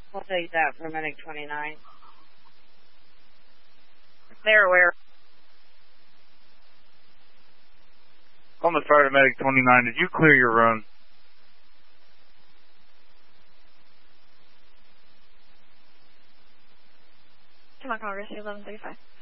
We'll take that for Medic 29. They're aware. On the fire to Medic 29, did you clear your run? Come on, Congress, 1135.